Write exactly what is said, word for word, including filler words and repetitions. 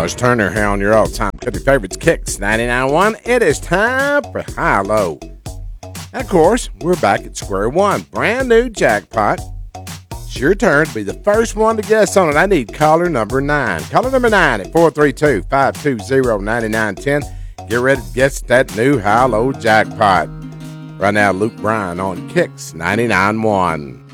Josh Turner here on your all-time country favorites, Kicks ninety-nine point one. It is time for High Low. And of course, we're back at square one. Brand new jackpot. It's your turn to be the first one to guess on it. I need caller number nine. Caller number nine at four three two, five two zero, nine nine one zero. Get ready to guess that new High Low jackpot. Right now, Luke Bryan on Kicks ninety-nine point one.